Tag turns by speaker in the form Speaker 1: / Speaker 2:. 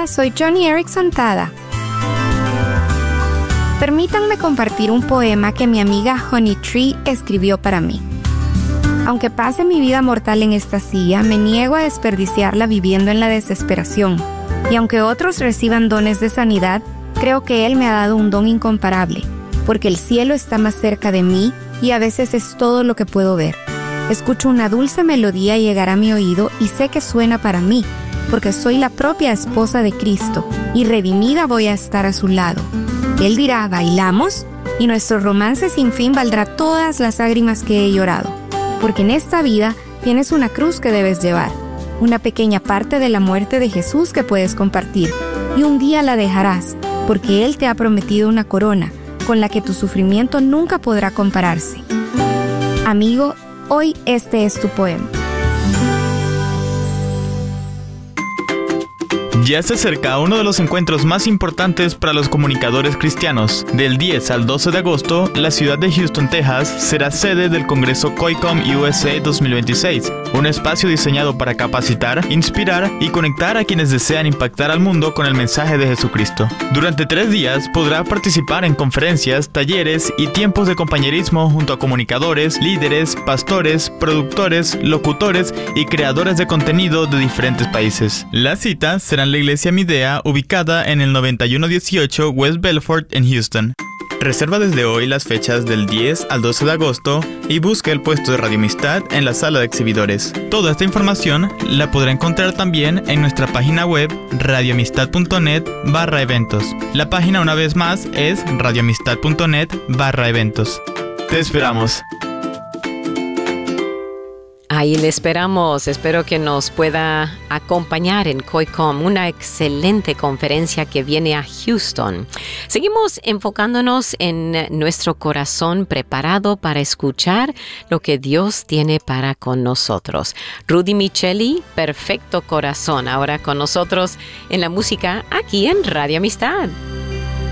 Speaker 1: Hola, soy Johnny Erickson Tada. Permítanme compartir un poema que mi amiga Honey Tree escribió para mí. Aunque pase mi vida mortal en esta silla, me niego a desperdiciarla viviendo en la desesperación. Y aunque otros reciban dones de sanidad, creo que Él me ha dado un don incomparable, porque el cielo está más cerca de mí y a veces es todo lo que puedo ver. Escucho una dulce melodía llegar a mi oído y sé que suena para mí, porque soy la propia esposa de Cristo y redimida voy a estar a su lado. Él dirá, ¿bailamos? Y nuestro romance sin fin valdrá todas las lágrimas que he llorado. Porque en esta vida tienes una cruz que debes llevar, una pequeña parte de la muerte de Jesús que puedes compartir, y un día la dejarás, porque Él te ha prometido una corona, con la que tu sufrimiento nunca podrá compararse. Amigo, hoy este es tu poema.
Speaker 2: Ya se acerca uno de los encuentros más importantes para los comunicadores cristianos. Del 10 al 12 de agosto, la ciudad de Houston, Texas, será sede del Congreso COICOM USA 2026, un espacio diseñado para capacitar, inspirar y conectar a quienes desean impactar al mundo con el mensaje de Jesucristo. Durante 3 días podrá participar en conferencias, talleres y tiempos de compañerismo junto a comunicadores, líderes, pastores, productores, locutores y creadores de contenido de diferentes países. Las citas serán la Iglesia Midea, ubicada en el 9118 West Belfort en Houston. Reserva desde hoy las fechas del 10 al 12 de agosto y busque el puesto de Radio Amistad en la sala de exhibidores. Toda esta información la podrá encontrar también en nuestra página web radioamistad.net/eventos. La página una vez más es radioamistad.net/eventos. Te esperamos.
Speaker 3: Ahí le esperamos. Espero que nos pueda acompañar en COICOM, una excelente conferencia que viene a Houston. Seguimos enfocándonos en nuestro corazón preparado para escuchar lo que Dios tiene para con nosotros. Rudy Micheli, Perfecto Corazón, ahora con nosotros en la música aquí en Radio Amistad.